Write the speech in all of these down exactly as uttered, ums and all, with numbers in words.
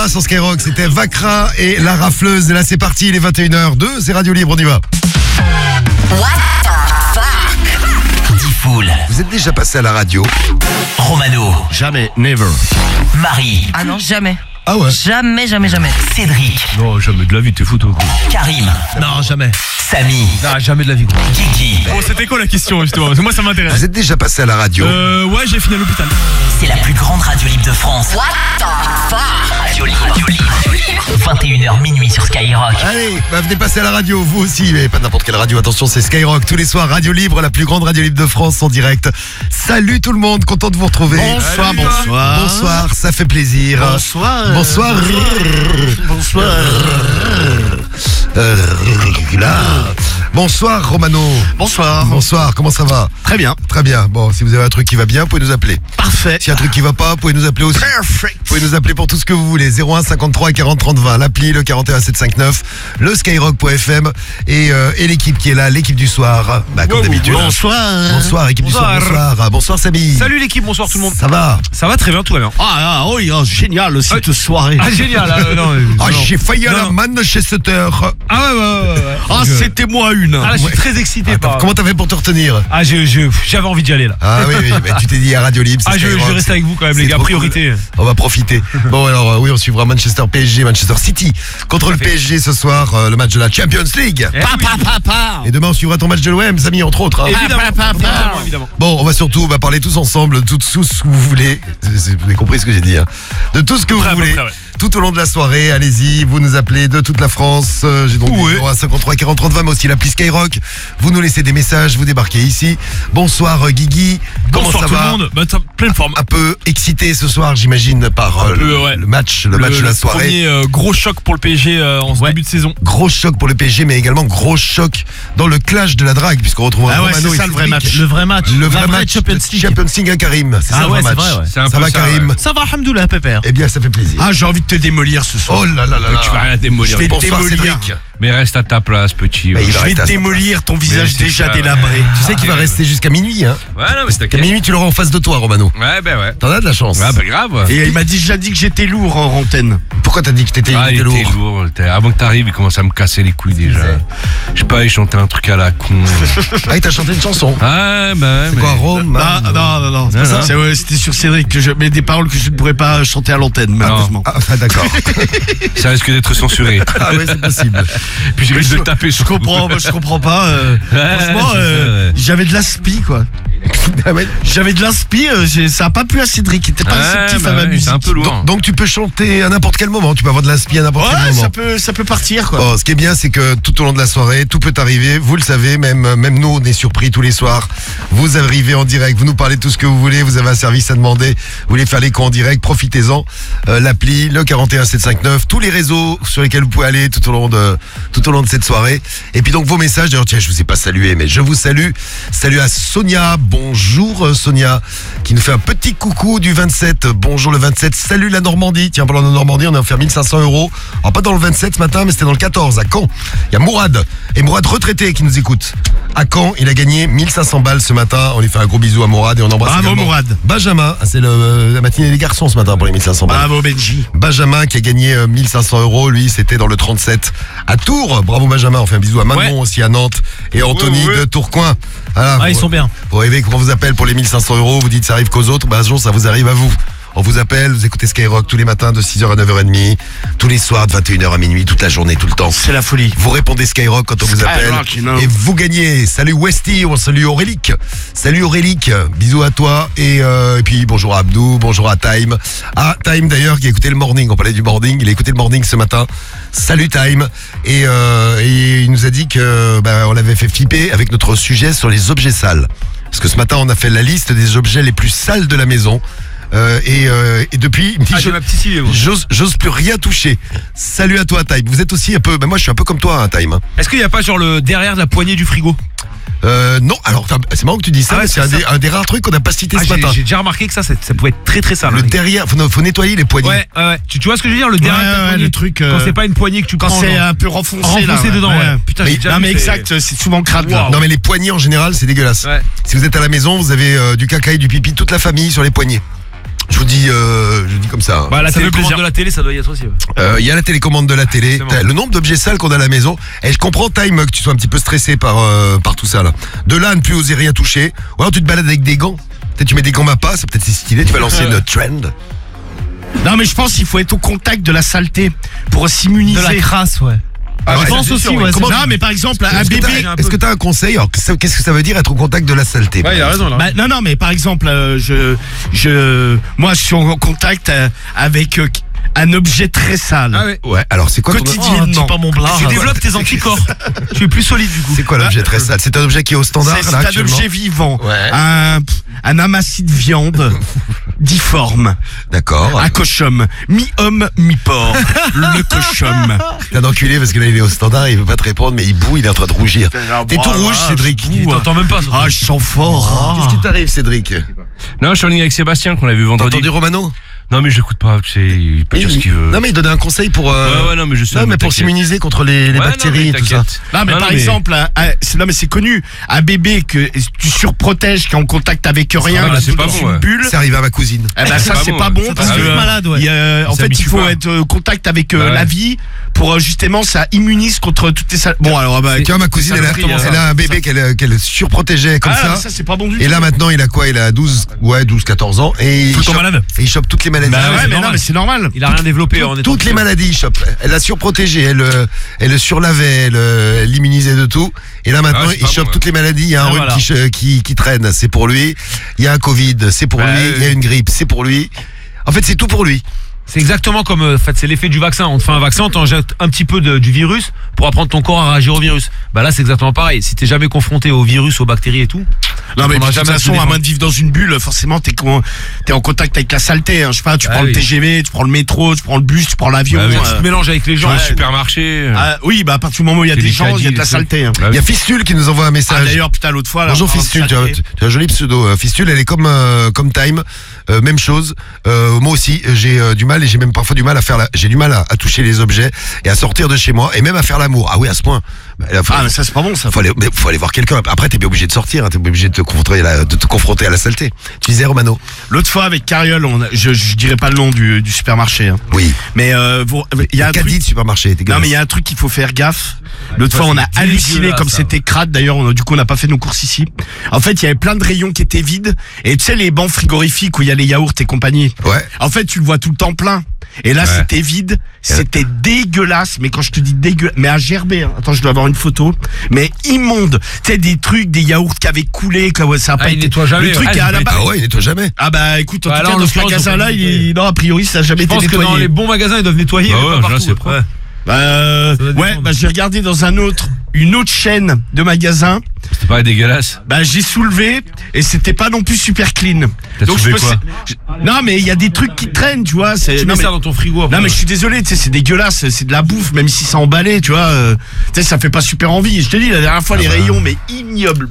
Booba sur Skyrock, c'était Vakra et la rafleuse. Et là c'est parti, il est vingt et une heures deux, c'est Radio Libre, on y va. What the fuck? Diffoul. Vous êtes déjà passé à la radio? Romano. Jamais, never. Marie. Ah non, jamais. Ah ouais? Jamais, jamais, jamais. Cédric. Non, jamais de la vie, t'es fou toi. Karim. Non, jamais. Samy. Non, jamais de la vie. Quoi. Kiki. Bon, c'était quoi la question justement? Parce que moi ça m'intéresse. Vous êtes déjà passé à la radio? Euh, ouais, j'ai fini à l'hôpital. C'est la plus grande radio libre de France. What the fuck? Radio Libre. Radio Libre. vingt et une heures minuit sur Skyrock. Allez, bah venez passer à la radio, vous aussi, mais pas n'importe quelle radio, attention, c'est Skyrock, tous les soirs, Radio Libre, la plus grande radio libre de France en direct. Salut tout le monde, content de vous retrouver. Bonsoir, Salut. bonsoir. Bonsoir, ça fait plaisir. Bonsoir. Bonsoir. Bonsoir. Euh, là. Bonsoir Romano. Bonsoir. Bonsoir, comment ça va? Très bien. Très bien, bon, si vous avez un truc qui va bien, vous pouvez nous appeler. Parfait. S'il y a un truc qui va pas, vous pouvez nous appeler aussi. Perfect. Vous pouvez nous appeler pour tout ce que vous voulez. zéro un cinquante-trois quarante trente vingt, l'appli, le quarante et un sept cent cinquante-neuf, le skyrock point f m et, euh, et l'équipe qui est là, l'équipe du soir. Bah, comme Wow, d'habitude. bonsoir. Bonsoir, équipe Bonsoir. du soir. Bonsoir. Bonsoir, Samy. Salut l'équipe, bonsoir tout le monde. Ça va? Ça va très bien, tout va bien. Ah, ah oui, oh, génial cette soirée. Ah, génial. Ah, non, Ah, non. j'ai failli à Non, la non. Manchester. Ah ouais, ouais, ouais, ouais. Ah, Je- c'était moi une. Ah, là, je suis très excité Attends, par. comment t'as fait pour te retenir? Ah, je- je- j'avais envie d'y aller là. Ah oui, oui, mais tu t'es dit à Radio Libre. c'est Ah, je, je Skyrock, vais rester c'est- avec vous quand même, c'est les gars. trop Priorité. cool. On va profiter. Bon, alors, euh, oui, on suivra Manchester P S G, Manchester City contre le fait. P S G ce soir, euh, le match de la Champions League. Eh oui. Et demain, on suivra ton match de l'O M, Samy, entre autres. hein. Évidemment, évidemment, évidemment. Bon, on va surtout on va parler tous ensemble de tout, tout ce que vous voulez. C'est- c'est- Vous avez compris ce que j'ai dit. Hein. De tout ce que Prêt, vous à peu voulez. près, ouais. Tout au long de la soirée, allez-y, vous nous appelez de toute la France. Euh, j'ai donc Ouais. zéro un cinquante-trois quarante trente vingt, mais aussi l'appli Skyrock. Vous nous laissez des messages, vous débarquez ici. Bonsoir euh, Guigui. Comment Bonsoir ça tout va? le monde. Bah, t'as pleine forme. Un peu excité ce soir, j'imagine, par euh, Un peu, le, ouais. le match, le, match de la soirée. Premier euh, gros choc pour le P S G euh, en ce Ouais. début de saison. Gros choc pour le P S G, mais également gros choc dans le clash de la drague, puisqu'on retrouvera Ah ouais, Romano c'est et ça le vrai Cédric. match. Le vrai match. Le La vrai vraie match. Champions League. Champions League à Karim. C'est Ah ça le ouais, vrai c'est match. vrai, ouais. C'est un Ça peu va ça, Karim? ouais. Ça va, Alhamdoulilah, Pépère. Eh bien, ça fait plaisir. Ah, j'ai envie de te démolir ce soir. Oh là là là là. Tu vas rien démolir. Je vais Bonsoir démolir. Cédric. Mais reste à ta place, petit. Bah, il Je va vais rester à sa démolir ton Mais visage c'est déjà ça, délabré. ouais. Tu sais qu'il va rester jusqu'à minuit, hein. Ouais, non, mais c'est Qu'à t'inquiète. minuit, tu l'auras en face de toi, Romano. Ouais, ben ouais. T'en as de la chance. Ouais, bah grave. Et il m'a déjà dit que j'étais lourd en antenne. Pourquoi t'as dit que t'étais Ah, il était était lourd? lourd. t'es- Avant que t'arrives, il commence à me casser les couilles déjà. Je sais pas, il chantait un truc à la con. Ah, il t'a chanté une chanson. Ah, bah ouais. C'est mais- quoi, Rome? Ah, non, non, non. Non, non. C'est- ouais, C'était sur Cédric que je. Mais des paroles que je ne pourrais pas chanter à l'antenne, malheureusement. Ah, ah, d'accord. Ça risque d'être censuré. Ah ouais, c'est possible. Puis je risque de le taper Je sur comprends, je comprends pas. euh, Ouais, franchement, c'est euh, ça, ouais. j'avais de l'aspi, quoi. Ah ouais. J'avais de l'inspi, euh, j'ai- ça a pas plu à Cédric, il était pas Ouais, réceptif bah à ma ouais, musique. c'est un peu lourd. Donc, donc tu peux chanter à n'importe quel moment. Tu peux avoir de l'inspi à n'importe quel Ouais, moment. ça peut, ça peut partir, quoi. Bon, ce qui est bien, c'est que tout au long de la soirée, tout peut arriver. Vous le savez, même, même nous, on est surpris tous les soirs. Vous arrivez en direct, vous nous parlez de tout ce que vous voulez. Vous avez un service à demander. Vous voulez faire l'écho en direct, profitez-en. Euh, L'appli, le quarante et un sept cent cinquante-neuf, tous les réseaux sur lesquels vous pouvez aller tout au long de, tout au long de cette soirée. Et puis donc vos messages. D'ailleurs, tiens, je vous ai pas salué, mais je vous salue. Salut à Sonia. Bonjour euh, Sonia, qui nous fait un petit coucou du vingt-sept. Bonjour le vingt-sept. Salut la Normandie. Tiens, parlant de Normandie, on a offert mille cinq cents euros. Alors pas dans le vingt-sept ce matin, mais c'était dans le quatorze à Caen. Il y a Mourad. Et Mourad retraité qui nous écoute. À Caen, il a gagné mille cinq cents balles ce matin. On lui fait un gros bisou à Mourad et on embrasse Bravo, également Mourad. Benjamin. C'est le, la matinée des garçons ce matin pour les mille cinq cents balles. Bravo, Benji. Benjamin qui a gagné euh, mille cinq cents euros, lui c'était dans le trente-sept à Tours. Bravo Benjamin, on fait un bisou à Manon Ouais. aussi à Nantes et Anthony Ouais, ouais. de Tourcoing. Voilà, Ah, ils vous- sont bien. Vous rêvez qu'on vous appelle pour les mille cinq cents euros, vous dites ça arrive qu'aux autres, bah un jour ça vous arrive à vous. On vous appelle, vous écoutez Skyrock tous les matins de six heures à neuf heures trente, tous les soirs de vingt et une heures à minuit, toute la journée, tout le temps. C'est la folie. Vous répondez Skyrock quand on vous appelle Skyrock, you know. et vous gagnez. Salut Westy, on salue Aurélique. Salut Aurélique, bisous à toi et, euh, et puis bonjour à Abdou, bonjour à Time. Ah Time d'ailleurs qui a écouté le morning, on parlait du morning, il a écouté le morning ce matin. Salut Time et, euh, et il nous a dit que bah, on l'avait fait flipper avec notre sujet sur les objets sales. Parce que ce matin on a fait la liste des objets les plus sales de la maison. Euh, et, euh, et depuis, il me dit, Ah, j'ai je- ma petite idée, moi. j'ose, j'ose plus rien toucher. Salut à toi, Time. Vous êtes aussi un peu, ben moi, je suis un peu comme toi, hein, Time. hein. Est-ce qu'il n'y a pas genre le derrière de la poignée du frigo? Euh, non, alors t'as- c'est marrant que tu dis ça, Ah ouais, mais c'est un, c'est des- un des rares trucs qu'on n'a pas cité Ah, ce j'ai, matin. j'ai déjà remarqué que ça, c'est- ça pouvait être très très sale. Le hein. derrière, faut, faut nettoyer les poignées. Ouais, ouais, ouais. Tu, tu vois ce que je veux dire? Le derrière de la ouais, ouais, poignée. le truc, Quand euh, c'est pas une poignée que tu Quand prends. c'est genre, un peu renfoncé, renfoncé là, ouais. dedans, ouais. Ouais. Putain, Mais- j'ai déjà Non vu, mais c'est- exact, c'est souvent crade là. Non mais les poignées en général, c'est dégueulasse. Ouais. Si vous êtes à la maison, vous avez euh, du caca et du pipi toute la famille sur les poignets. Je vous dis, euh, je vous dis comme ça. Bah, la Ça fait télécommande plaisir. de la télé, ça doit y être aussi. ouais. Euh, Il y a la télécommande de la télé, Forcément. t'as le nombre d'objets sales qu'on a à la maison. Et je comprends, Time, que tu sois un petit peu stressé par, euh, par tout ça là. De là à ne plus oser rien toucher. Ou alors tu te balades avec des gants. Peut-être tu mets des gants Mappa, c'est peut-être c'est stylé. Tu vas lancer une trend. Non, mais je pense qu'il faut être au contact de la saleté pour s'immuniser. De la crasse, ouais. Ah, je ouais, pense c'est aussi, sûr, ouais. oui. c'est Comment- vrai. Non, mais par exemple, un Est-ce que bébé. t'as- est-ce que tu as un conseil? Alors, qu'est-ce qu'est-ce que ça veut dire être au contact de la saleté? Ouais, il a raison, là. Bah, non, non, mais par exemple, euh, je, je, moi, je suis en contact euh, avec euh, un objet très sale. Ah ouais. Ouais, alors c'est quoi ton... Quotidiennement. Oh, dis pas mon blard. Tu développes tes anticorps. Tu es plus solide du coup. C'est quoi l'objet très sale? C'est un objet qui est au standard C'est c'est là un actuellement? objet vivant, Ouais. un, un amassis de viande difforme, D'accord. un cochum, mi-homme, mi-porc, le cochum. T'as un enculé parce que là il est au standard, il veut pas te répondre, mais il boue, il est en train de rougir. T'es tout rouge, Cédric. Tu t'entends même pas. ça. Ah, je sens fort. Qu'est-ce qui t'arrive, Cédric? Non, je suis en ligne avec Sébastien qu'on a vu T'as vendredi. entendu Romano? Non, mais je l'écoute pas, tu sais, il peut dire ce qu'il veut. Non mais il donnait un conseil pour euh, Ouais, ouais, non, mais je sais. non, mais pour t'inquiète. s'immuniser contre les, les Ouais, non, bactéries mais et tout ça. t'inquiète. Non, mais Non, par non, mais- exemple, un- un- c'est- non, mais c'est connu, un bébé que tu surprotèges, qui est en contact avec rien, Ah, bah, qui c'est est pas dans bon, une ouais. bulle. C'est arrivé à ma cousine. Eh ben, ça, pas c'est bon, pas ouais. bon Ça, parce t'as que vu, euh, malade, ouais. il y a- en Il fait, il s'habitue faut pas. être en contact avec euh, Bah ouais. la vie pour euh, justement ça immunise contre toutes les sales. Bon, alors, bah, Tu vois, ma cousine, elle a, saloperie, elle a un bébé qu'elle qu'elle surprotégeait comme ah, ça. ça, c'est pas bon du tout. Et là maintenant il a quoi? Il a douze, ouais, douze, quatorze ans et il Tout le temps chope, malade. et il chope toutes les maladies. Bah Ah ouais, ouais, c'est mais non, normal. mais c'est normal. Il a rien développé en étant. Toutes les maladies, il chope. Elle l'a surprotégé, elle, euh, elle le surlavait, elle, euh, elle l'immunisait de tout. Et là maintenant, Ah, c'est il pas chope bon, ouais. toutes les maladies. Il y a un Ah, rhume voilà. qui, ch- qui, qui traîne, c'est pour lui. Il y a un Covid, c'est pour Bah, lui. euh, Il y a une grippe, c'est pour lui. En fait, c'est tout pour lui. C'est exactement comme euh, en fait, c'est l'effet du vaccin. On te fait un vaccin, on t'injecte un petit peu de, du virus pour apprendre ton corps à réagir au virus. Bah là, c'est exactement pareil. Si t'es jamais confronté au virus, aux bactéries et tout. Non, mais on de a toute jamais à se façon, à défendre. moins de vivre dans une bulle, forcément, t'es con- t'es en contact avec la saleté. Hein. Je sais pas, tu Ah prends le oui. T G V, tu prends le métro, tu prends le bus, tu prends l'avion. Bah oui, Tu euh, te mélanges avec les gens. Dans le Ouais. supermarché. ah, oui, bah à partir du moment où il y a C'est des des gens, il y a de la caddies, saleté. Hein. Bah Il y oui. a Fistule qui nous envoie un Ah, message. d'ailleurs, putain, l'autre fois, là. Bonjour en parlant de Fistule, tu as, saleté. tu as un joli pseudo. Euh, Fistule, elle est comme euh, comme Time, euh, même chose. Euh, moi aussi, j'ai euh, du mal et j'ai même parfois du mal à faire la, j'ai du mal à, à toucher les objets et à sortir de chez moi et même à faire l'amour. Ah oui, à ce point. Bah, là, faut, Ah, mais ça, c'est pas bon, ça. faut aller, mais faut aller voir quelqu'un. Après, t'es pas obligé de sortir, hein, t'es pas obligé de te confronter à la, de te confronter à la saleté. Tu disais Romano? L'autre fois, avec Cariole, on a- je, je dirais pas le nom du, du supermarché. Hein. Oui. Mais euh, vous- il y a un Caddie truc. de supermarché. t'es Non, mais il y dégueulasse. a un truc qu'il faut faire gaffe. L'autre ça, fois, on c'est a halluciné dégueulasse, comme ça, c'était crade. D'ailleurs, on a- du coup, on n'a pas fait nos courses ici. En fait, il y avait plein de rayons qui étaient vides. Et tu sais, les bancs frigorifiques où il y a les yaourts et compagnie. Ouais. En fait, tu le vois tout le temps plein. Et là, Ouais. c'était vide. C'était dégueulasse. Mais quand je te dis dégueulasse, mais à gerber. Hein. Attends, je dois avoir une photo. Mais immonde. Tu sais, des trucs, des yaourts qui avaient coulé. Quoi, ça a pas Ah, il été- nettoie jamais, Le truc ouais. est Ah, à la il base. Ah ouais, il nettoie jamais. Ah bah écoute, en Bah, tout là, cas, en dans ce l'occurrence, magasin-là, ils ont il, pas non, a priori, ça n'a jamais Je été pense que nettoyé. dans les bons magasins, ils doivent nettoyer. Bah mais ouais, pas là, partout. c'est pas- Ouais. Bah, euh, doit ouais, dépendre. bah j'ai regardé dans un autre, une autre chaîne de magasins. C'était pas dégueulasse. Bah j'ai soulevé et c'était pas non plus super clean. T'as je soulevé peux- quoi je- Non mais il y a des trucs qui traînent, tu vois. C'est Tu non mets mais, ça dans ton frigo. après. non mais je suis désolé, tu sais, c'est dégueulasse, c'est de la bouffe, même si c'est emballé, tu vois. euh, tu sais, ça fait pas super envie. Je te dis la dernière fois les rayons, mais ignobles.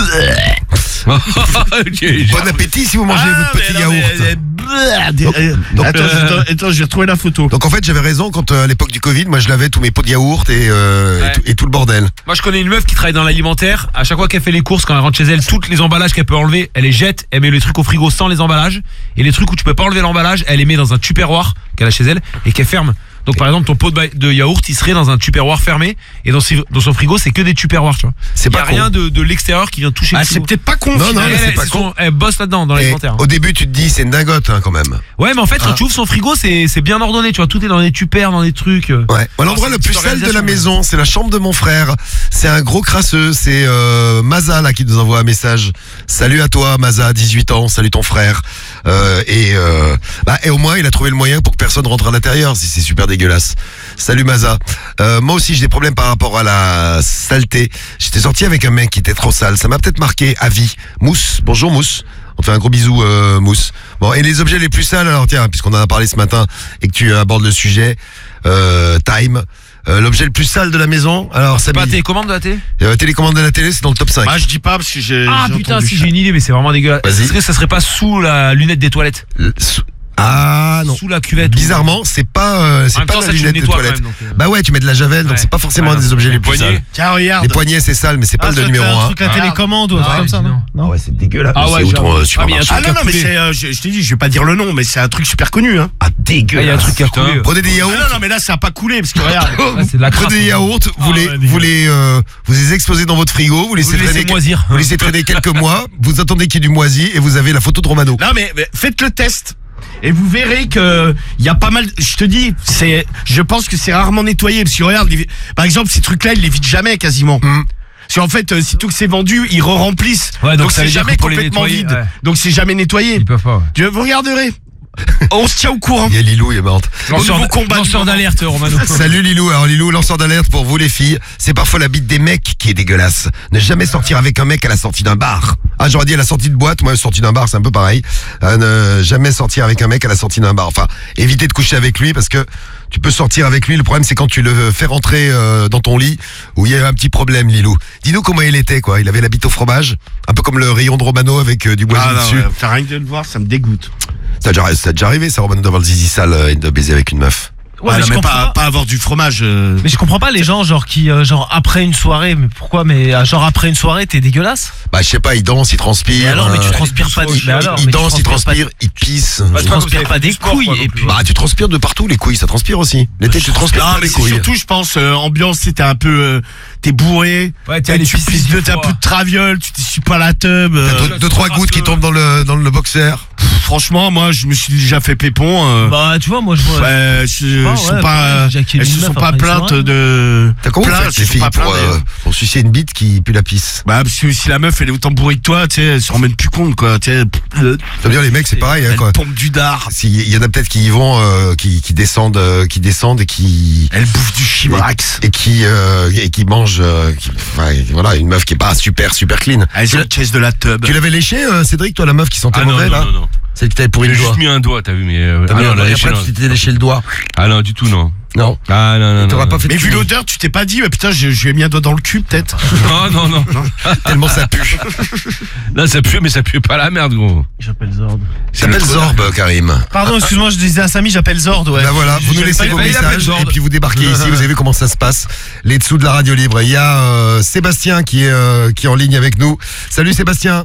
Bon appétit si vous mangez Ah, votre petit mais non, yaourt. mais, euh, des- Donc- euh, donc, attends, euh, attends, attends, j'ai retrouvé la photo. Donc en fait j'avais raison quand euh, à l'époque du Covid, moi je lavais tous mes pots de yaourt et, euh, Ouais. et, tout, et tout le bordel. Moi, je connais une meuf qui travaille dans l'alimentaire. À chaque fois qu'elle fait les courses, quand elle rentre chez elle, tous les emballages qu'elle peut enlever, elle les jette. Elle met les trucs au frigo sans les emballages. Et les trucs où tu peux pas enlever l'emballage, elle les met dans un tupperware qu'elle a chez elle et qu'elle ferme. Donc par exemple, ton pot de, ba- de yaourt, il serait dans un tupperware fermé. Et dans, ses- dans son frigo, c'est que des tupperwares, tu vois. C'est Il y pas a con. rien de, de l'extérieur qui vient toucher Ah, le c'est frigo. peut-être pas con. Non, non, finalement. mais Elle, c'est elle, pas c'est con. son- elle bosse là-dedans, dans Et l'alimentaire. au début tu te dis c'est une dingote hein, quand même. Ouais, mais en fait, quand Ah. tu ouvres son frigo, c'est c'est bien ordonné, tu vois. Tout est dans des tuppers, dans des trucs. euh. Ouais. Moi, l'endroit c'est le une plus petite sale de la organisation, maison, c'est la chambre de mon frère. C'est un gros crasseux, c'est euh, Maza là qui nous envoie un message. Salut à toi Maza, dix-huit ans, salut ton frère. Euh, et, euh, bah, et au moins il a trouvé le moyen pour que personne rentre à l'intérieur, si c'est super dégueulasse. Salut Maza. Euh, moi aussi j'ai des problèmes par rapport à la saleté. J'étais sorti avec un mec qui était trop sale, ça m'a peut-être marqué à vie. Mousse, bonjour Mousse. On te fait un gros bisou euh, Mousse. Bon, et les objets les plus sales, alors tiens, puisqu'on en a parlé ce matin et que tu abordes le sujet, euh, Time. Euh, l'objet le plus sale de la maison, alors C'est pas Samy, tes commandes de la télé? euh, télécommande de la télé, c'est dans le top cinq. Bah, je dis pas parce que j'ai. Ah j'ai putain, entendu si ça. j'ai une idée, mais c'est vraiment dégueulasse. Vas-y. Est-ce que ça serait pas sous la lunette des toilettes? Le- sous- Ah non. sous la cuvette. Bizarrement, c'est pas, euh, En c'est même pas temps, la ça, tu le lunette de nettoies toilette. quand même, donc, euh. Bah ouais, tu mets de la javel, donc Ouais. c'est pas forcément Ouais, un des objets les les plus poignets. sales. Tiens, regarde. Les poignets, c'est sale, mais c'est pas Ah, le ça, numéro t'as un un. truc à télécommande ou un truc comme ça, non Ah ouais, c'est dégueulasse. Ah ouais, c'est où j'avoue. ton euh, Ah, mais il y a un supermarché? Ah truc non, à non, mais couler. c'est, euh, je, je t'ai dit, je vais pas dire le nom, mais c'est un truc super connu, hein. Ah, Ah, il y a un dégueulasse. truc à couler. Prenez des yaourts. Ah non, non, mais là, ça a pas coulé, parce que regarde. Ouais, c'est de la crasse. Prenez des yaourts, vous Ah les, ouais, vous les, euh, vous les exposez dans votre frigo, vous laissez Vous laissez traîner, moisir. vous laissez traîner quelques mois, vous attendez qu'il y ait du moisi et vous avez la photo de Romano. Non, mais, mais faites le test. Et vous verrez que il y a pas mal. Je te dis, c'est. Je pense que c'est rarement nettoyé. Parce que regarde, les- par exemple, ces trucs-là, ils les vident jamais quasiment. Mm. Parce qu'en fait, euh, sitôt que c'est vendu, ils re-remplissent. Ouais, donc donc ça c'est veut dire jamais que pour les complètement nettoyer, vide. ouais. Donc c'est jamais nettoyé. Ils peuvent pas. Ouais. Tu- Vous regarderez. On se tient au courant. Il y a Lilou, il est morte. Lanceur, nouveau combat du lanceur moment. d'alerte, Romano. Salut Lilou, alors Lilou, lanceur d'alerte pour vous les filles, c'est parfois la bite des mecs qui est dégueulasse. Ne jamais sortir avec un mec à la sortie d'un bar. Ah, j'aurais dit à la sortie de boîte, moi, sortie d'un bar, c'est un peu pareil. Euh, ne jamais sortir avec un mec à la sortie d'un bar. Enfin, évitez de coucher avec lui parce que tu peux sortir avec lui, le problème c'est quand tu le fais rentrer euh, dans ton lit où il y a un petit problème, Lilou. Dis-nous comment il était, quoi. Il avait la bite au fromage, un peu comme le rayon de Romano avec euh, du bois Ah non, dessus. ouais, t'as rien que de le voir, ça me dégoûte. Ça t'a déjà, ça t'est déjà arrivé, ça, Romano, d'avoir le zizi sale euh, et de baiser avec une meuf? Ouais, Ah mais non, je mais comprends pas, pas. pas avoir du fromage. euh. Mais je comprends pas les gens genre qui euh, genre après une soirée, mais pourquoi mais euh, genre après une soirée t'es dégueulasse. Bah, je sais pas, il danse, il transpire. Mais alors mais tu euh, transpires pas des il- mais alors, il mais tu danse, il transpires pas- transpire, il pisse. Bah, tu toi, transpires vous pas avez des fait du sport, couilles quoi, non et plus. puis Bah, tu transpires de partout, les couilles, ça transpire aussi. L'été, tu transpires Non, pas mais les c'est couilles. surtout, je pense, euh, ambiance, c'était un peu. euh, T'es bourré. Ouais, t'as t'as les tu pistes pisses de du t'as froid. plus de traviole, tu t'essuies pas la tub. euh, T'as deux, deux, trois gouttes qui tombent dans le, dans le boxer. Franchement, moi, je me suis déjà fait pépon. euh, bah tu vois moi je vois ouais, je, Ah elles sont ouais, pas, pareil, euh, Jackie et elles se Lina, sont enfin, pas ils sont plaintes là. de. T'as comment vous plaintes, faites, elles les sont filles, pas pour, plaintes, euh, d'ailleurs. pour sucer une bite qui pue la pisse? Bah, parce que si la meuf, elle est autant bourrée que toi, tu sais, elle se rend même plus compte, quoi. Tu sais, Ça veut dire, les mecs, c'est pareil, hein, elle quoi. pompe du dard, S'il y en a peut-être qui y vont, euh, qui, qui descendent, euh, qui descendent et qui, elle bouffe du chibrax. et qui, euh, et qui mangent, euh, qui- enfin, voilà, une meuf qui est pas super, super clean. Elle Tu l'as- se caisse de la tub. Tu l'avais léché, euh, Cédric, toi, la meuf qui sentait Ah non, mauvais, non, là? non, non. Celle qui t'avait pourri J'ai le doigt. juste mis un doigt, t'as vu, mais. euh, T'as ah mis non, un doigt, la et lécher, après, non. tu t'étais léché le doigt. Ah non, du tout, non. Non. Ah non, non, non. T'auras non. pas fait de Mais vu culo. l'odeur, tu t'es pas dit, mais putain, je, je lui ai mis un doigt dans le cul, peut-être. Non, non, non. Tellement ça pue. Là, ça pue, mais ça pue pas la merde, gros. j'appelle Zord. Ça s'appelle Zorb, Karim. Pardon, excuse-moi, je disais à Samy, j'appelle Zord ouais. Là voilà, vous nous laissez vos pas- il appelle messages Zord. et puis vous débarquez ici, vous avez vu comment ça se passe. Les dessous de la radio libre. Il y a euh, Sébastien qui est, euh, qui est en ligne avec nous. Salut Sébastien.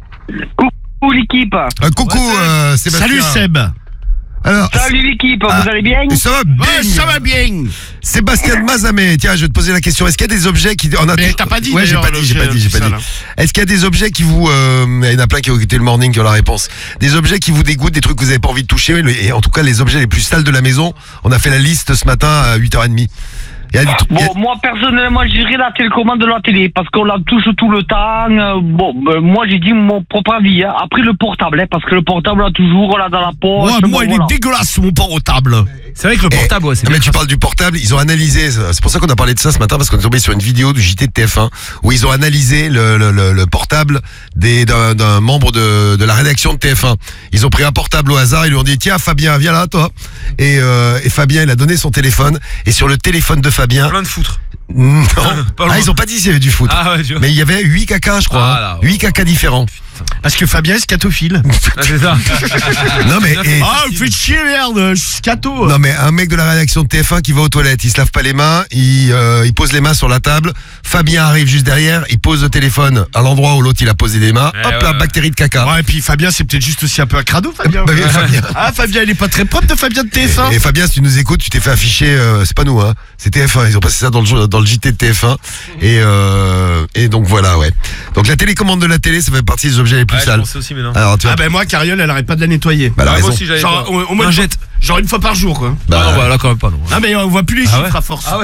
Coucou l'équipe. Euh, coucou euh, Sébastien. Salut Seb. Alors, Salut l'équipe, Ah. vous allez bien? et ça va bien. Ouais, ça va bien. Sébastien de Mazamet, tiens, je vais te poser la question. Est-ce qu'il y a des objets qui... On a Mais t'as pas dit, Ouais, j'ai d'ailleurs, pas dit, j'ai pas le- dit, j'ai pas ça, dit. là. Est-ce qu'il y a des objets qui vous... Euh, il y en a plein qui ont écouté le morning, qui ont la réponse. Des objets qui vous dégoûtent, des trucs que vous avez pas envie de toucher, et en tout cas les objets les plus sales de la maison. On a fait la liste ce matin à huit heures trente. Il y a des trucs- il y a- Bon, moi personnellement, je dirais la télécommande de la télé parce qu'on la touche tout le temps. Euh, Bon, ben, moi j'ai dit mon propre avis. Hein. Après le portable, hein, parce que le portable là toujours là dans la poche. Ouais, bon, moi, il voilà. est dégueulasse, mon portable. C'est vrai que le portable, ouais, c'est Non, mais bien. tu parles du portable, ils ont analysé, c'est pour ça qu'on a parlé de ça ce matin, parce qu'on est tombé sur une vidéo du J T de T F un, où ils ont analysé le, le, le, le portable des, d'un, d'un membre de, de la rédaction de T F un. Ils ont pris un portable au hasard, ils lui ont dit, tiens Fabien, viens là toi. Et, euh, et Fabien, il a donné son téléphone, et sur le téléphone de Fabien, Plein de foutre. non, Pas loin. ah, ils ont pas dit s'il y avait du foot. Ah ouais, tu vois. Mais il y avait huit caca, je crois. Ah, hein. là, ouais. huit caca différents. Parce que Fabien est scatophile. Ah, c'est ça. Non, mais, et- Ah, vous faites chier, merde, je suis scato. non, mais un mec de la rédaction de T F un qui va aux toilettes, il se lave pas les mains, il, euh, il pose les mains sur la table. Fabien arrive juste derrière, il pose le téléphone à l'endroit où l'autre il a posé les mains. Eh Hop ouais, là, ouais. bactérie de caca. Ouais, et puis Fabien, c'est peut-être juste aussi un peu un crado, Fabien. Bah oui, Fabien. Ah, Fabien, il est pas très propre de Fabien de T F un. Et, et Fabien, si tu nous écoutes, tu t'es fait afficher, euh, c'est pas nous, hein, c'est T F un. Ils ont passé ça dans le, jour- dans le J T de T F un. Et, euh, et donc voilà, ouais. Donc la télécommande de la télé, ça fait partie des objets les plus Ouais, je sales. pensais aussi, mais non. Alors tu vois, Ah, ben moi, Carriole, elle arrête pas de la nettoyer. bah, elle a Ouais, moi raison. aussi, j'avais Genre, pas. au, au moins Un une jet. fois- genre une fois par jour, quoi. Bah, Ah non, bah là quand même pas, non. Ah, mais on voit plus les Ah chiffres ouais à force. Ah ouais,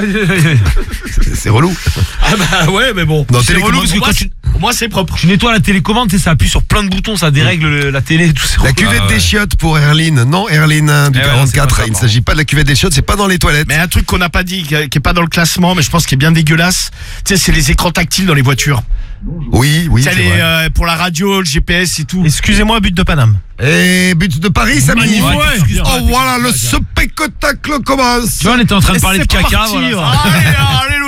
c'est- c'est relou. Ah, bah ouais, mais bon. Dans C'est télécommande, relou parce que moi, quand tu. Moi, c'est propre. tu nettoies la télécommande, tu sais, ça appuie sur plein de boutons, ça dérègle le- la télé, tout ça. La cuvette des chiottes pour Erline. Non, Erline hein, du Eh ouais, non, quarante-quatre. c'est pas ça, il ne pardon. s'agit pas de la cuvette des chiottes, c'est pas dans les toilettes. Mais un truc qu'on n'a pas dit, qui est qui est pas dans le classement, mais je pense qu'il est bien dégueulasse, tu sais, c'est les écrans tactiles dans les voitures. Oui, oui, Tu sais, c'est les, vrai. euh, pour la radio, le G P S et tout. Excusez-moi, but de Paname. Et but de Paris, ça Magnifique. magnifique. Ouais, excuse-moi, Oh voilà, le spectacle commence. Tu vois, on était en train de Et parler de c'est caca, parti, voilà. ouais. Allez, allez, le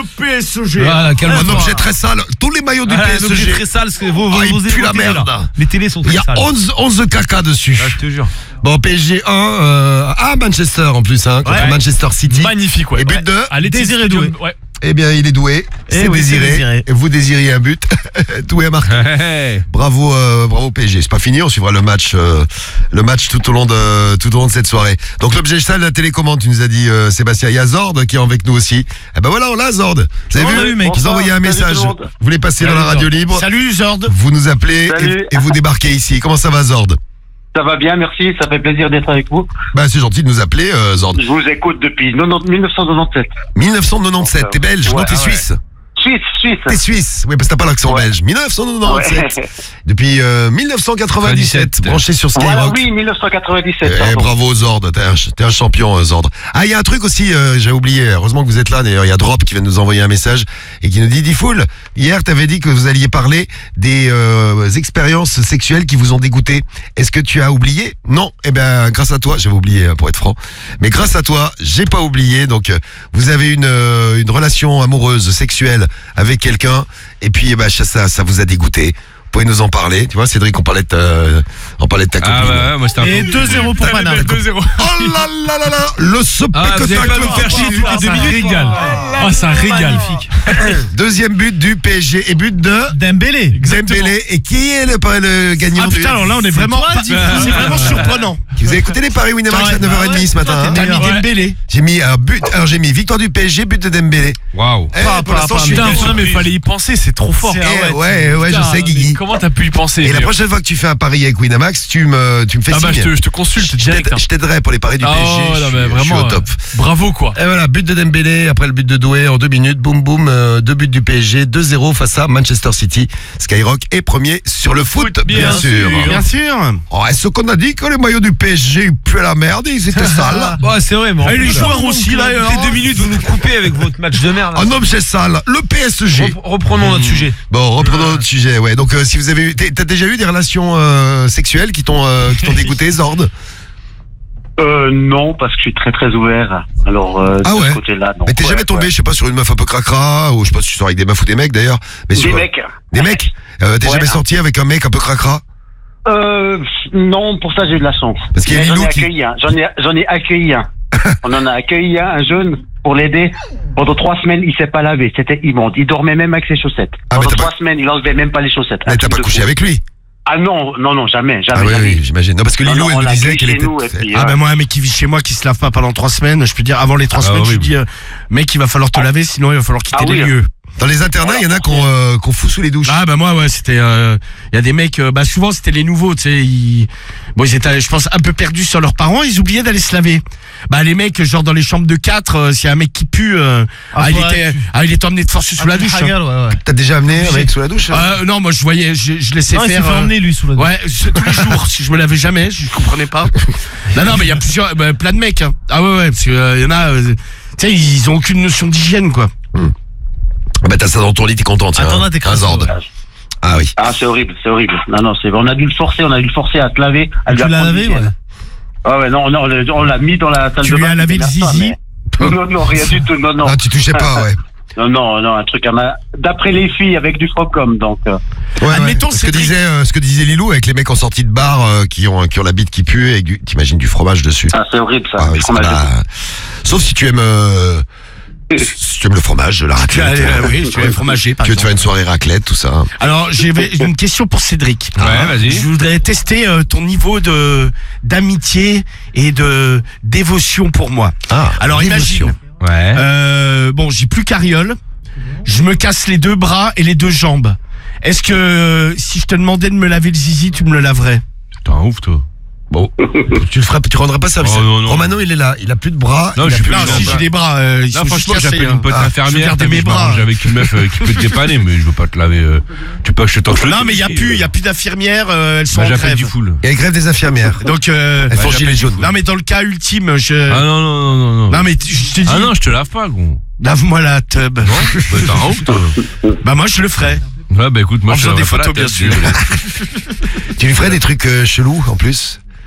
P S G. Voilà, Un calme-toi. objet très sale. Tous les maillots du Ah, P un S objet G. très sale, parce que vos, vos, Ah, il vos- pue vos la télés, là. merde. Les télés sont Il très y a sales. onze, onze caca dessus. Ah, je te jure. Bon, P S G un, euh, à Manchester en plus, hein, contre Ouais. Manchester City. Magnifique, ouais. Et but Ouais. de Allez, Désiré Stadium, Doué. Ouais. Eh bien, il est doué. C'est oui, c'est désiré. désiré. Et vous désiriez un but. Doué à marquer. Hey. Bravo, euh, bravo P S G. C'est pas fini, on suivra le match, euh, le match tout au long de tout au long de cette soirée. Donc l'objet sale de la télécommande, tu nous as dit euh, Sébastien. Il y a Zord qui est avec nous aussi. Eh ben voilà, on l'a Zord. Vous avez On l'a vu eu, mec. Ils ont envoyé un Salut message. tout le monde. Vous voulez passer dans la radio libre. Salut Zord. Vous nous appelez Salut. et, et vous débarquez ici. Comment ça va Zord? Ça va bien, merci. Ça fait plaisir d'être avec vous. Bah c'est gentil de nous appeler euh, Zord. Je vous écoute depuis mille neuf cent quatre-vingt-dix-sept. mille neuf cent quatre-vingt-dix-sept. T'es belge? Ouais, non, t'es ouais. suisse. Suisse, Suisse. T'es suisse. Oui, parce que t'as pas l'accent Ouais. belge. mille neuf cent quatre-vingt-dix-sept. Ouais. Depuis euh, mille neuf cent quatre-vingt-dix-sept. Branché sur Skyrock. Voilà, oui, mille neuf cent quatre-vingt-dix-sept. Eh, pardon. bravo Zord, t'es un, t'es un champion euh, Zord. Ah, il y a un truc aussi, euh, j'ai oublié, heureusement que vous êtes là, d'ailleurs il y a Drop qui vient de nous envoyer un message et qui nous dit, Diffoul, hier t'avais dit que vous alliez parler des euh, expériences sexuelles qui vous ont dégoûté. Est-ce que tu as oublié? Non, eh ben grâce à toi, j'avais oublié euh, pour être franc, mais grâce à toi, j'ai pas oublié, donc euh, vous avez une, euh, une relation amoureuse, sexuelle avec quelqu'un et puis eh ben, ça, ça vous a dégoûté. Vous pouvez nous en parler, tu vois Cédric, on parlait de ta, on parlait de ta Ah copine. ouais, moi c'était un Et peu- deux zéro pour Paname. deux zéro. Oh là là là là, le sope Ah, que vous allez t'as pas que nous faire chier toutes Ah, les deux ça minutes. régale. Ah, ça régale. Deuxième but du P S G et but de Dembélé. Dembélé. Et qui est le, le gagnant Ah du... putain, alors là on est vraiment, toi, Dick. c'est vraiment surprenant. Vous avez écouté les paris Winamax à Ouais, neuf heures trente ce matin hein T'as mis Ouais. Dembélé. J'ai mis un but, alors j'ai mis victoire du P S G, but de Dembélé. Waouh. Eh, Pas, pour pas, l'instant, pas, je suis putain, bien non, mais surpris. fallait y penser, c'est trop fort. Eh, ouais, ouais, je sais, Guigui. Comment t'as pu y penser? Et la mais- prochaine fois que tu fais un pari avec Winamax, tu me, tu me fais Ah bah je signe. te, je te consulte Je direct. t'aide- je t'aiderai pour les paris du Ah P S G. ouais, je, non, suis- mais je suis vraiment, au top. euh, bravo quoi. Et voilà, but de Dembélé, après le but de Doué en deux minutes, boum boum, euh, deux buts du P S G, deux zéro face à Manchester City. Skyrock est premier sur le foot, bien, bien sûr. sûr. Bien sûr. Oh, est-ce qu'on a dit que les maillots du P S G ils puaient la merde, ils étaient sales. Ouais, c'est vrai, mais en Et les plus, joueurs là, aussi, là, toutes les deux minutes, vous nous coupez avec votre match de merde. là. Un objet sale, le P S G. Rep- Reprenons notre sujet. Bon, reprenons notre sujet, ouais. Donc, euh, si vous avez eu, t'es- t'as déjà eu des relations euh, sexuelles qui t'ont euh, qui t'ont dégoûté, Zord? Euh, non, parce que je suis très très ouvert. Alors, euh, Ah de ouais. ce côté-là, non. Mais t'es Ouais, jamais tombé, ouais. je sais pas, sur une meuf un peu cracra, ou je sais pas si tu sors avec des meufs ou des mecs d'ailleurs. Mais Des sur, mecs. Des mecs euh, T'es Ouais. jamais sorti avec un mec un peu cracra? Euh, non, pour ça j'ai eu de la chance. Parce qu'il y a Mais J'en Lilou ai qui- accueilli un. J'en ai, j'en ai accueilli un. On en a accueilli un, un jeune, pour l'aider. Pendant trois semaines, il s'est pas lavé. C'était immonde. Il dormait même avec ses chaussettes. Ah, mais Pendant t'as trois pas- semaines, il enlevait même pas les chaussettes. Mais Un t'as truc pas de couché fou. avec lui? Ah non, non, non, jamais, jamais. Ah oui, jamais. oui, j'imagine. Non, parce que Non, Lilou, non, elle on me l'a disait accueilli qu'elle chez était... nous, et puis, Ah euh, ben moi un mec qui vit chez moi qui se lave pas pendant trois semaines, je peux dire avant les trois Ah, semaines, je lui horrible. dis euh, mec il va falloir te laver sinon il va falloir quitter Ah les oui. lieux. Dans les internats, il y en a qu'on euh, qu'on fout sous les douches. Ah bah moi ouais c'était il y a des mecs euh, bah souvent c'était les nouveaux tu sais ils bon ils étaient je pense un peu perdus sur leurs parents, ils oubliaient d'aller se laver. Bah les mecs genre dans les chambres de quatre euh, s'il y a un mec qui pue euh, Ah, ah, il ouais, était tu- ah il était emmené de force sous la douche. hein. Hagar, ouais, ouais. T'as déjà amené un mec sous la douche hein Euh, non moi je voyais je, je laissais Non, il s'est faire fait euh, emmener lui sous la douche. ouais c'est tous les jours si je me lavais jamais je comprenais pas. Non non mais il y a plusieurs bah, plein de mecs hein. Ah ouais ouais parce que euh, y en a euh, tu sais ils ont aucune notion d'hygiène quoi. Ah bah t'as ça dans ton lit, t'es content, tiens. Attends, là, t'es un crasseux, Zord. ouais. Ah oui. Ah, c'est horrible, c'est horrible. Non, non, c'est, on a dû le forcer, on a dû le forcer à se laver. À lui Tu l'as apprendre lavé, l'hygiène. ouais. Ah ouais, non, non, on l'a mis dans la salle Tu de lui bain. as lavé le c'était zizi mais- Non, non, rien du tout, non, non. Ah, tu touchais pas, ouais. Non, non, non, un truc à ma... D'après les filles, avec du frocom, donc... euh, Ouais, ouais. Admettons, ce que Cédric- disait euh, ce que disait Lilou avec les mecs en sortie de bar euh, qui ont qui ont la bite qui pue et du- t'imagines du fromage dessus. Ah, c'est horrible, ça. Ah oui, le ça fromage de- m'a- Sauf si tu aimes euh, si tu aimes le fromage, la Tu raclette. as- euh, oui, tu es fromager par Tu veux te faire exemple. une soirée raclette, tout ça. Alors j'avais une question pour Cédric. Ouais, vas-y. Je voudrais tester euh, ton niveau de d'amitié et de dévotion pour moi. Ah, Alors dévotion. imagine, Ouais. euh, bon j'ai plus carriole, je me casse les deux bras et les deux jambes. Est-ce que euh, si je te demandais de me laver le zizi, tu me le laverais? T'es un ouf, toi. Bon, tu le feras, tu rendras pas service. Oh, non, non. Romano, il est là, il a plus de bras. Non, il je a suis plus plus de Non, non, si jambes. j'ai des bras, euh, ils Là, sont franchement, juste cassés, j'appelle hein. une pote Ah, infirmière. je veux garder t'as vu, mes je bras. m'arrange avec une meuf euh, qui peut te dépanner, mais je veux pas te laver. euh, Tu peux que je te torche le Non cul, mais il y a si, plus, euh, il y a plus d'infirmières, euh, elles sont Bah, en j'appelle grève. du full. Il y a la grève des infirmières. Donc euh, Elles font Ouais, gilet jaune. non mais dans le cas ultime, je Ah non, non, non, non, non. non mais t- je te dis, Ah non, je te lave pas, gros. lave-moi la tub. Bah, t'es un ouf, toi. Bah moi je le ferai. Ouais, bah écoute, moi En je te faisant lave des pas la photos, bien tête, sûr. désolé. Tu lui ferais des trucs euh, chelous en plus.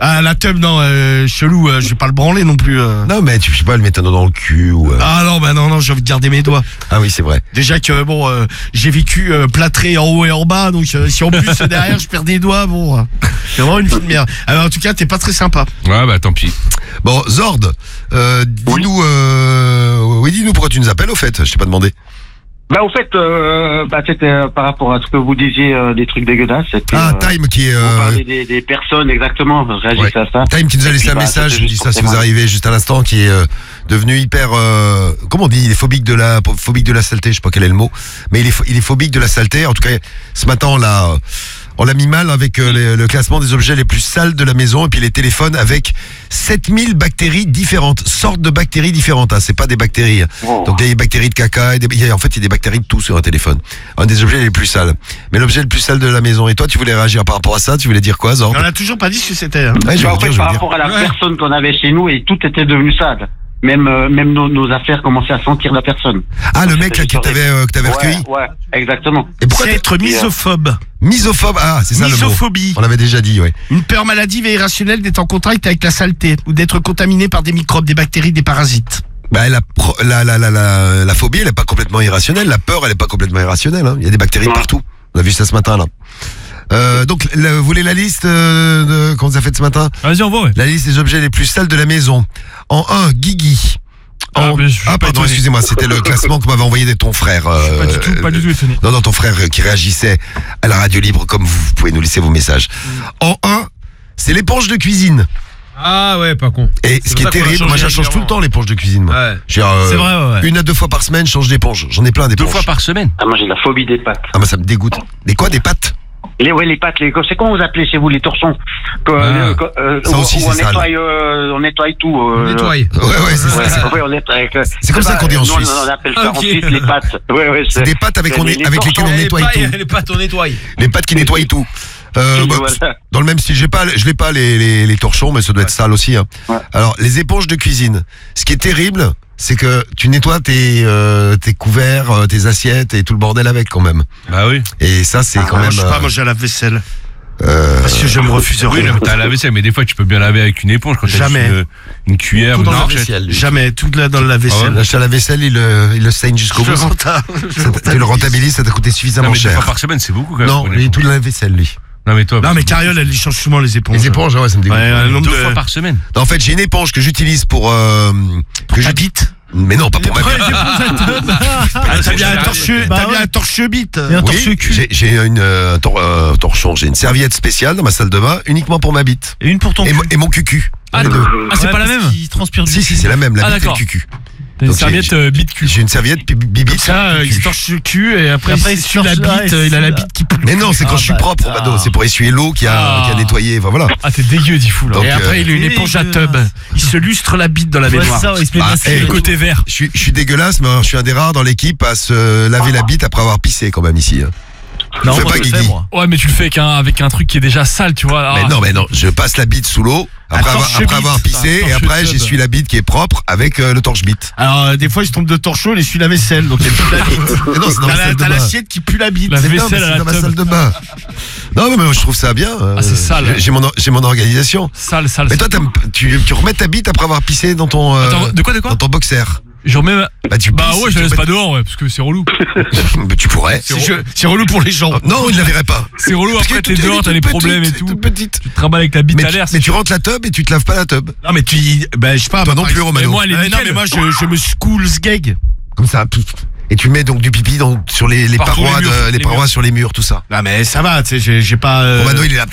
Ah, la tub, non, euh, chelou, euh, je vais pas le branler non plus. euh. Non, mais tu sais pas le mettre dans le cul ou. euh, Ah non, bah non, non, j'ai envie de garder mes doigts. Ah oui, c'est vrai. Déjà que, bon, euh, j'ai vécu euh, plâtré en haut et en bas, donc euh, si en plus derrière je perds des doigts, bon, euh, c'est vraiment une vie de merde. Alors, en tout cas, t'es pas très sympa. Ouais, bah tant pis. Bon, Zord, euh, dis-nous, euh, oui, dis-nous pourquoi tu nous appelles au fait. Je t'ai pas demandé. Bah, au fait, euh, bah, c'était euh, par rapport à ce que vous disiez, euh, des trucs dégueulasses. Et puis, Ah, euh, Time qui est. vous Euh, parlez des, des personnes, exactement. Réagissez ouais. à ça. Time qui nous a Et laissé puis, un bah, message, c'était je dis juste ça pour si vous témoigner. arrivez juste à l'instant, qui est euh, devenu hyper. Euh, comment on dit? Il est phobique de la phobique de la saleté. Je sais pas quel est le mot, mais il est il est phobique de la saleté. En tout cas, ce matin on l'a on l'a mis mal avec euh, les- le classement des objets les plus sales de la maison et puis les téléphones avec sept mille bactéries différentes, sortes de bactéries différentes. Hein, c'est pas des bactéries. hein. Wow. Donc il y a des bactéries de caca. Et des- il y a- en fait, il y a des bactéries de tout sur un téléphone. Un des objets les plus sales. Mais l'objet le plus sale de la maison. Et toi, tu voulais réagir par rapport à ça? Tu voulais dire quoi, Zord? On a toujours pas dit ce que c'était. Hein. Ouais, je vais Bah, le en dire, fait, je vais par le dire. rapport à la Ouais. personne qu'on avait chez nous, et tout était devenu sale. Même, euh, même nos, nos affaires commençaient à sentir la personne. Ah, le mec là que C'était t'avais euh, que t'avais Ouais, recueilli. ouais, exactement. Et pourquoi C'est t'es- être misophobe. misophobe? Ah, c'est ça le mot. Misophobie. On l'avait déjà dit, ouais. Une peur maladive et irrationnelle d'être en contact avec la saleté ou d'être contaminé par des microbes, des bactéries, des parasites. Bah la pro- la la la la, la phobie, elle est pas complètement irrationnelle. La peur, elle est pas complètement irrationnelle. hein. Il y a des bactéries de partout. On a vu ça ce matin là. Euh, donc, le- vous voulez la liste euh, de qu'on vous a faite ce matin? Vas-y, on va, ouais. La liste des objets les plus sales de la maison. En un, Guigui. Ah, En... mais je suis ah pas pardon, étonné. excusez-moi, c'était le classement que m'avait envoyé de ton frère. euh, Pas du tout, pas du tout étonné. Non, non, ton frère euh, qui réagissait à la radio libre comme vous, vous pouvez nous laisser vos messages. En un, c'est l'éponge de cuisine. Ah ouais, pas con. Et C'est ce qui pour est ça qu'on l'a terrible, moi changé je change tout le régulièrement. temps l'éponge de cuisine. Moi. Ouais. Je veux dire, euh, C'est vrai, ouais, ouais. Une à deux fois par semaine, je change d'éponge. J'en ai plein Deux d'éponges. fois par semaine. Ah, moi, j'ai la phobie des pâtes. Ah, moi ça me dégoûte. Des quoi? Des pâtes? Les, ouais, les pâtes, les, c'est comment vous appelez chez vous les torchons? Que, Ah. euh, que, euh, Ça où- aussi, où c'est on sale. nettoie, euh, on nettoie tout. Euh, On nettoie. Ouais, ouais, c'est Ouais, ça. ouais, on nettoie avec, euh, C'est comme ça pas- qu'on dit en nous, Suisse. On appelle ça Ah, en ok. Suisse les pâtes. Ouais, ouais, C'est des pâtes avec, c'est on les- est- les avec lesquelles on torchons. nettoie les, tout. pailles, les pâtes, on nettoie. Les pâtes qui nettoient tout. Euh, Oui, bah, voilà. dans le même style, j'ai pas, je l'ai pas les, les, les torchons, mais ça doit être sale aussi. Hein. Ouais. Alors, les éponges de cuisine. Ce qui est terrible, c'est que tu nettoies tes, euh, tes couverts, euh, tes assiettes et tout le bordel avec quand même. Bah oui. Et ça, c'est quand Moi, même. je sais pas, euh, moi j'ai la vaisselle. euh, Parce que je me refuse Oui, rien. non, t'as la vaisselle, mais des fois tu peux bien laver avec une éponge quand t'as Jamais. juste une, une cuillère. tout une dans la fourchette. vaisselle. lui. Jamais, tout là dans la Ah vaisselle. L'achat à la vaisselle, il, le- il le saigne jusqu'au Je bout. renta- je Ça t'a- Tu le rentabilises, ça t'a coûté Non, suffisamment mais deux fois cher. par semaine, c'est beaucoup quand même. Non, pour une lui, éponge. tout dans la vaisselle, lui. Non, mais toi. Non, mais Cariole, elle change souvent les éponges. Les éponges, ouais, ça me dégoûte. Ouais, un nombre deux de... fois par semaine. Non, en fait, j'ai une éponge que j'utilise pour. Euh, que Ta je- bite. Mais non, pas pour ma Ouais, bite. les éponges, Ah, t'as bien un c'est torche, Bah t'as bien ouais. un torche-bite. Et un Oui, torche-cul. j'ai- j'ai une euh, tor- euh, torchon, j'ai une serviette spéciale dans ma salle de bain, uniquement pour ma bite. Et une pour ton Et, cul. mo- et mon cucu. Ah, Les deux. Ah, c'est Ouais, pas la parce même. qu'il transpire du Si, si, cul. c'est la même, la Ah, bite et le d'accord. cucu. T'as une Donc, j'ai- serviette euh, bite cul. J'ai une serviette pi- bibite. Ça, euh, il se torche le cul et après, Et après, il il se essuie la torche- bite, ah, il euh, il a la se- bite qui pue. Mais non, c'est quand Ah, je suis bah, propre, ah. Mado. C'est pour essuyer l'eau qui a, Ah. qui a nettoyé. Enfin, voilà. Ah, t'es dégueu, dit fou là. Donc, Et après, euh, il a une c'est éponge à dégueulasse. tub. Il se lustre la bite dans la Ouais, baignoire. c'est ça, il se met Ah, de la eh, Le cire. côté vert. Je suis, je suis dégueulasse, mais je suis un des rares dans l'équipe à se laver la bite après avoir pissé quand même ici. hein. Non, fais moi, pas, je le fais, Guigui. moi. Ouais, mais tu le fais avec un, avec un truc qui est déjà sale, tu vois. Mais Ah. non, mais non, je passe la bite sous l'eau après, Un avoir, torche-bite. après avoir pissé Un et après torche-tub. j'essuie la bite qui est propre avec euh, le torche-bite. Alors, euh, des fois, il se tombe de torchon, il essuie la vaisselle, donc il pue la bite. Mais non, c'est dans ma T'as la- salle de t'as bain. l'assiette qui pue la bite. La Mais non, mais vaisselle à c'est la dans ma tub. salle de bain. Non, mais moi, je trouve ça bien. euh, Ah, c'est sale. j'ai- J'ai mon, j'ai mon organisation. Sale, sale. Mais sale. toi, t'aimes- tu, tu remets ta bite après avoir pissé dans ton, euh, Attends, de quoi, de quoi dans ton boxer. Je remets. ma- Bah, tu Bah pisses, ouais, je tu la laisse remets- pas dehors, ouais, parce que c'est relou. Mais tu pourrais. C'est che- c'est relou pour les gens. Non, il la verrait pas. C'est relou, Parce après que t'es tout est dehors, t'as toute des petite, problèmes et toute tout. petite. Tu te trimbales avec ta bite Mais, à tu, l'air. mais tu rentres la tub et tu te laves pas la tub. Non, mais tu, ben, je sais pas. Toi moi, non par plus, exemple- Romano. Mais moi, elle est Euh, non, nickel. mais moi, je, je me school sgeg. Comme ça. pouf. Et tu mets donc du pipi dans, sur les, les Partout, parois, les murs, de- les les parois murs. sur les murs, tout ça. Non, mais ça va, tu sais, j'ai j'ai pas. euh, Romano, il est là.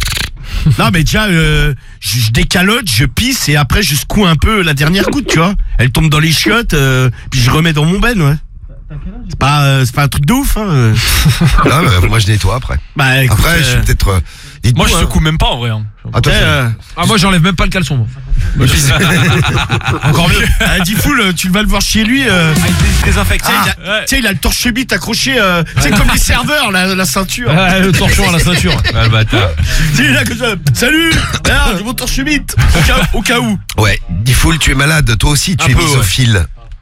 Non, mais déjà, euh, je, je décalote, je pisse et après, je secoue un peu la dernière goutte, tu vois. Elle tombe dans les chiottes, euh, puis je remets dans mon ben, ouais. C'est pas, euh, c'est pas un truc de ouf, hein. euh. Là, bah, moi, je nettoie après. Bah, écoute, Après, je suis euh, peut-être. euh, dites-nous, Moi, je hein. secoue même pas en vrai. hein. Ah, toi, tu sais, c'est- euh, Ah, moi, j'enlève même pas le caleçon, moi. Encore mieux. ah, dis full, tu vas le voir chez lui. Euh, Désinfecté. tu sais, il a- Ouais. tu sais, il a le torche-bite accroché, euh, tu sais, comme les serveurs, la, la ceinture. Ah, le torchon à la ceinture. Ah, le bâtard. Tu sais, il a comme ça. Salut, regarde, j'ai mon torche-bite. Au cas, au cas où. Ouais, Diffoul, tu es malade. Toi aussi, tu Un es peu, ouais. misophile.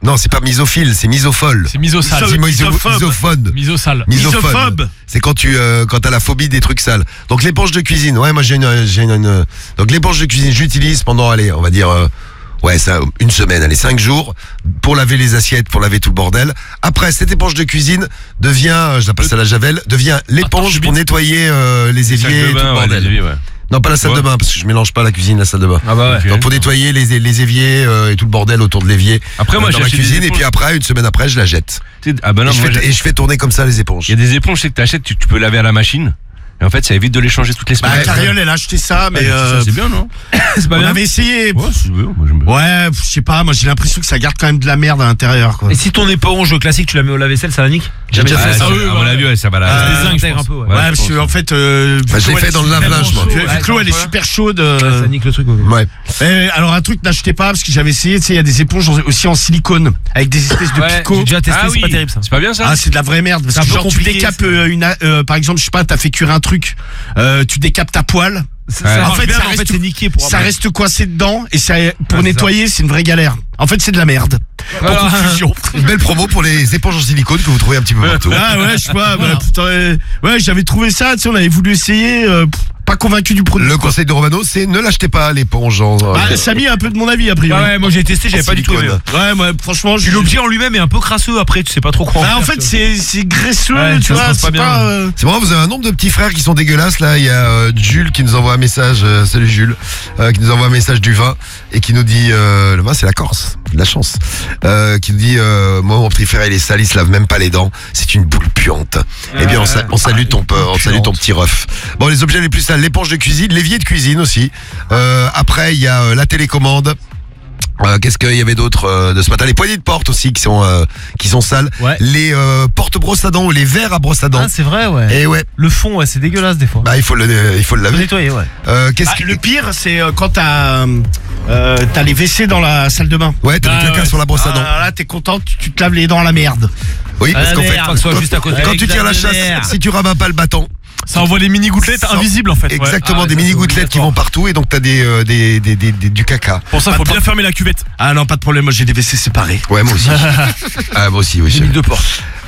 Non, c'est pas misophile, c'est misophile. C'est misosale. C'est miso- misophobe. misophone. Misosale. Misophobe. Misophobe. C'est quand tu euh, quand t'as la phobie des trucs sales. Donc l'éponge de cuisine. Ouais, moi j'ai une, j'ai une, une- donc l'éponge de cuisine, j'utilise pendant, allez, on va dire, euh, ouais, ça, une semaine, allez, cinq jours pour laver les assiettes, pour laver tout le bordel. Après, cette éponge de cuisine devient, euh, je la passe à la javel, devient l'éponge pour nettoyer euh, les Sac éviers de et tout bain, le ouais, bordel. les éviers, ouais. Non, pas la salle Ouais. de bain, parce que je mélange pas la cuisine, la salle de bain. Ah bah ouais. Donc pour nettoyer les, les éviers euh, et tout le bordel autour de l'évier. Après, moi, euh, dans j'ai la acheté des cuisine et éponges. puis après, une semaine après, je la jette. Tu sais, Ah bah non, et, je moi, fais, j'ai- et je fais tourner comme ça les éponges. il y a des éponges, c'est que t'achètes, tu, tu peux laver à la machine. Et en fait, ça évite de les changer toutes les Bah, semaines. Cariole, elle a acheté ça, mais Ouais, euh, ça, c'est bien, non? C'est pas on bien. avait essayé. Ouais, c'est bien, moi j'aime bien. Ouais, je sais pas, moi j'ai l'impression que ça garde quand même de la merde à l'intérieur, quoi. Et si ton éponge classique, tu la mets au lave-vaisselle, ça la nique? J'ai déjà Ah, fait ça. ça, oui, à mon ouais. avis, ouais, ça va Ah, la. Ça désintègre un peu, ouais. Ouais, Ouais, parce je que pense. en fait, euh, vu Bah, je que l'ai l'eau, fait elle dans est le super lave-linge, moi. chaude, Ouais, Vu que l'eau elle est ouais. super chaude. Ouais, euh, ça nique le truc. ouais. Ouais. eh, alors un truc, n'achetez pas parce que j'avais essayé, tu sais, il y a des éponges aussi en silicone avec des espèces de Ouais, picots. j'ai déjà testé, Ah c'est oui. pas terrible ça. C'est pas bien ça? Ah, c'est de la vraie merde parce C'est un que peu genre tu compliqué, décapes c'est- euh, une a- euh, par exemple, je sais pas, t'as fait cuire un truc, euh, tu décapes ta poêle. Ça Ouais. marche En fait, bien, ça mais en reste- fait, c'est niqué pour Ça après. reste coincé dedans et ça, pour Ah, c'est nettoyer, c'est une vraie galère. En fait, c'est de la merde. Voilà. En conclusion. Une belle promo pour les éponges en silicone que vous trouvez un petit peu partout. Ah ouais, je sais pas, bah, putain, euh, ouais, j'avais trouvé ça, tu sais, on avait voulu essayer, euh, pff, pas convaincu du produit. Le conseil de Romano, c'est ne l'achetez pas l'éponge en. Bah, Samy a un peu de mon avis, a priori. Ouais, ouais, moi j'ai testé, j'avais pas du tout aimé. silicone. Ouais, moi, franchement, je Puis l'objet en lui-même est un peu crasseux après, tu sais pas trop quoi. Bah, en faire, fait, tu c'est c'est graisseux, Ouais, tu ça se vois, passe pas c'est bien. pas. euh, C'est marrant, vous avez un nombre de petits frères qui sont dégueulasses là. Il y a euh, Jules qui nous envoie un message, euh, salut Jules, euh, qui nous envoie un message du vin et qui nous dit, euh, le vin c'est la Corse, de la chance, euh, qui nous dit, euh, moi mon petit frère il est sale, il se lave même pas les dents, c'est une boule puante. Eh bien on, sa- on salue ton pe- on salue ton petit ref. Bon, les objets les plus sales, l'éponge de cuisine, l'évier de cuisine aussi. Euh, après il y a euh, la télécommande. Euh, Qu'est-ce qu'il y avait d'autre euh, de ce matin? Les poignées de porte aussi qui sont euh, qui sont sales. Ouais. Les euh, portes brosse à dents ou les verres à brosse à dents. Ah, c'est vrai, ouais. Et ouais, Le fond, ouais, c'est dégueulasse des fois. bah il faut le il faut le Faut laver. nettoyer, ouais. Euh, Qu'est-ce Ah, que le pire, c'est euh, quand t'as euh, t'as les W C dans la salle de bain. Ouais, t'as Ah, des caca ouais. sur la brosse à dents. Ah, là, t'es content, tu, tu te laves les dents à la merde. Oui, parce Ah, qu'en fait, merde. Pas que ce soit juste à côté. quand tu tires la chasse, si tu rabats pas le bâton, Ça envoie des mini gouttelettes Ça- invisibles en fait. ouais. exactement Ah, des ça, mini c'est gouttelettes qui obligatoire. vont partout et donc t'as des, euh, des, des, des, des- du caca. Pour ça, Pas faut de bien pro- fermer la cuvette. Ah non, pas de problème, moi j'ai des W C séparés. Ouais, moi aussi. Ah, moi aussi, oui. J'ai mis deux portes.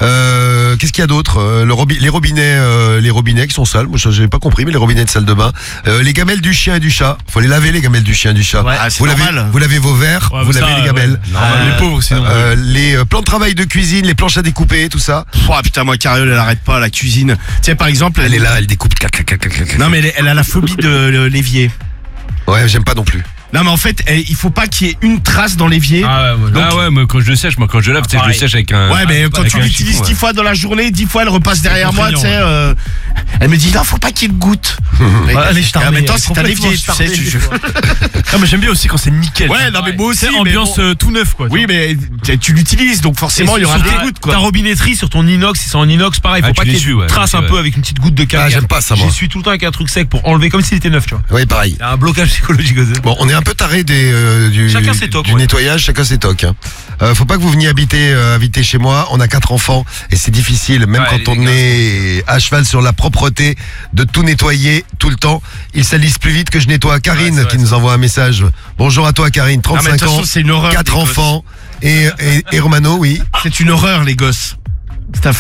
Euh, Qu'est-ce qu'il y a d'autre Euh, le robi- Les robinets, euh, les robinets qui sont sales. Moi, j'ai pas compris, mais les robinets de salle de bain. Euh, les gamelles du chien et du chat. Faut les laver les gamelles du chien et du chat. Ouais. Ah, c'est vous lavez, normal. vous lavez vos verres, Ouais, vous ça, lavez les ouais. gamelles. Ah, les pauvres sinon. Euh, les euh, plans de travail de cuisine, les planches à découper, tout ça. Oh putain, moi, Cariole, elle arrête pas, la cuisine. Tu sais, par exemple, Elle est là, elle découpe. Clac, clac, clac, clac, clac. Non, mais elle, elle a la phobie de euh, l'évier. Ouais, j'aime pas non plus. Non, mais en fait, elle- il faut pas qu'il y ait une trace dans l'évier. Ah ouais, moi, Ah ouais, moi quand je le sèche, moi quand je lave, tu sais, je le pareil. sèche avec un. Ouais, mais quand avec tu un l'utilises chiffon, dix ouais. fois dans la journée, dix fois elle repasse derrière moi, tu contraignant, sais. euh, Elle me dit, non, faut pas qu'il y ait de gouttes. Mais, elle est charmée, en même temps, elle est c'est un complètement évier, tu sais. charmée, tu- des fois. Non, mais j'aime bien aussi quand c'est nickel. Ouais, non, mais moi aussi. C'est mais ambiance bon. euh, tout neuf quoi. Oui, mais tu- tu l'utilises, donc forcément, il y aura Sur des ta- gouttes, Ta quoi. robinetterie sur ton inox, si c'est en inox, pareil, faut Ah, pas tu qu'il y ait l'essuies, de ouais, trace tu un l'essuies, peu ouais. avec une petite goutte de caca. Ah, j'aime pas ça, moi. J'essuie tout le temps avec un truc sec pour enlever comme s'il était neuf, tu vois. Oui, pareil. Il y a un blocage psychologique aux Bon, on est un peu taré des, euh, du, Chacun ses tocs, du ouais. nettoyage, chacun ses tocs. Hein. Euh, faut pas que vous veniez habiter, euh, habiter chez moi. On a quatre enfants et c'est difficile, même Ouais, quand les on gars, est à cheval sur la propreté, de tout nettoyer tout le temps. Ils salissent plus vite que je nettoie. Karine Ouais, c'est vrai, qui nous envoie un message. Bonjour à toi, Karine, Ah, mais de trente-cinq toute ans, façon, c'est une horreur. quatre les gosses. enfants et, et, et Romano, oui. C'est une horreur, les gosses. C'est un